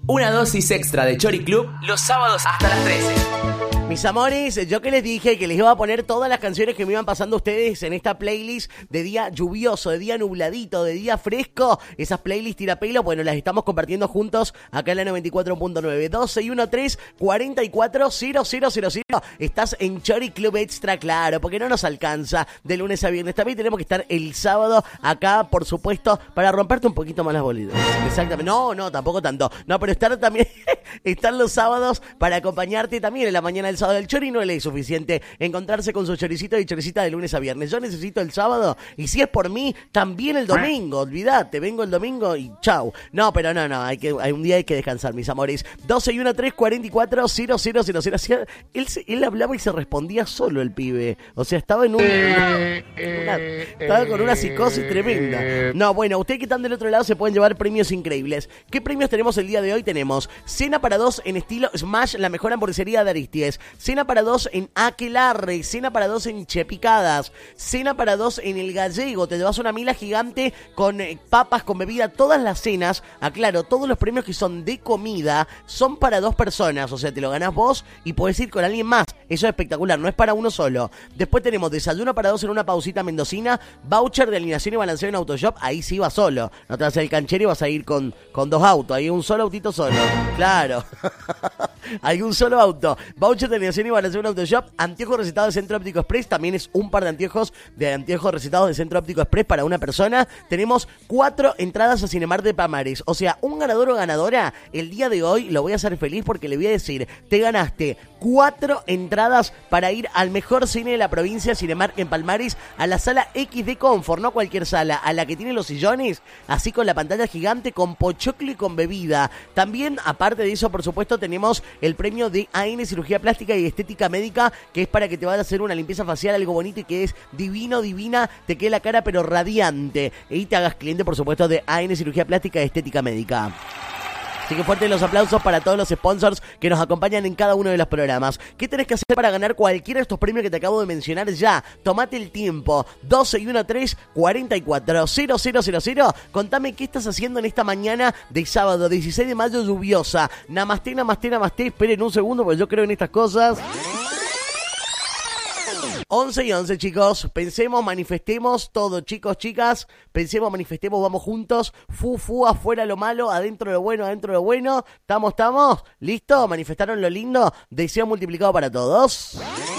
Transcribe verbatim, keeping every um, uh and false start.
Una dosis extra de Chori Club los sábados hasta las trece. Mis amores, yo que les dije que les iba a poner todas las canciones que me iban pasando ustedes en esta playlist de día lluvioso, de día nubladito, de día fresco. Esas playlists tirapelo, bueno, las estamos compartiendo juntos acá en la noventa y cuatro punto nueve. doce y trece, cuarenta y cuatro, cero cero cero cero. Estás en Chori Club Extra, claro, porque no nos alcanza de lunes a viernes. También tenemos que estar el sábado acá, por supuesto, para romperte un poquito más las bolitas. Exactamente. No, no, tampoco tanto. No, pero estar también, estar los sábados para acompañarte también en la mañana del sábado del Chori no le es suficiente encontrarse con su choricito y choricita de lunes a viernes. Yo necesito el sábado y si es por mí, también el domingo. Olvídate, vengo el domingo y chau. No, pero no, no, hay que, hay un día hay que descansar, mis amores. doce y trece, cuarenta y cuatro, cero cero cero cero. Él, él hablaba y se respondía solo el pibe. O sea, estaba en un... Una, estaba con una psicosis tremenda. No, bueno, ustedes que están del otro lado se pueden llevar premios increíbles. ¿Qué premios tenemos el día de hoy? Tenemos cena para dos en estilo Smash, la mejor hamburguesería de Aristies. Cena para dos en Aquelarre, cena para dos en Chepicadas, cena para dos en El Gallego. Te llevas una mila gigante con eh, papas, con bebida, todas las cenas. Aclaro, todos los premios que son de comida son para dos personas, o sea, te lo ganás vos y podés ir con alguien más. Eso es espectacular, no es para uno solo. Después tenemos desayuno para dos en una pausita mendocina, voucher de alineación y balanceo en Autoshop. Ahí sí vas solo, no te vas a hacer el canchero y vas a ir con, con dos autos. Hay un solo autito solo, claro. Hay un solo auto. Voucher de alineación y balanceo en Autoshop. Anteojos recetados de Centro Óptico Express. También es un par de anteojos de anteojos recetados de Centro Óptico Express para una persona. Tenemos cuatro entradas a Cinemark de Pamares. O sea, un ganador o ganadora el día de hoy lo voy a hacer feliz porque le voy a decir, te ganaste cuatro entradas para ir al mejor cine de la provincia, Cinemark en Palmares, a la sala X de Confort, no cualquier sala, a la que tiene los sillones, así con la pantalla gigante, con pochoclo y con bebida. También, aparte de eso, por supuesto, tenemos el premio de A N Cirugía Plástica y Estética Médica, que es para que te vayas a hacer una limpieza facial, algo bonito y que es divino, divina, te quede la cara pero radiante. Y te hagas cliente, por supuesto, de A N Cirugía Plástica y Estética Médica. Así que fuertes los aplausos para todos los sponsors que nos acompañan en cada uno de los programas. ¿Qué tenés que hacer para ganar cualquiera de estos premios que te acabo de mencionar ya? Tomate el tiempo. doce y trece, cuarenta y cuatro, cero cero cero cero. Contame qué estás haciendo en esta mañana de sábado dieciséis de mayo lluviosa. Namaste, namaste, namaste. Esperen un segundo porque yo creo en estas cosas. once y once, chicos. Pensemos, manifestemos todo, chicos, chicas. Pensemos, manifestemos, vamos juntos. Fu, fu, afuera lo malo, adentro lo bueno, adentro lo bueno. ¿Estamos, estamos? ¿Listo? ¿Manifestaron lo lindo? Deseo multiplicado para todos.